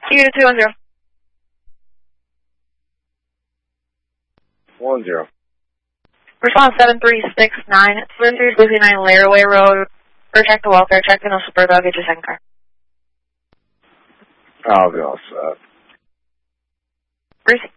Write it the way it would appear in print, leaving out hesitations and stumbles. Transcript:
Unit 210. 10. Response 7369, 3369 Laraway Road. Protect the welfare check in a super dog at your second car. I'll be all set. Receive.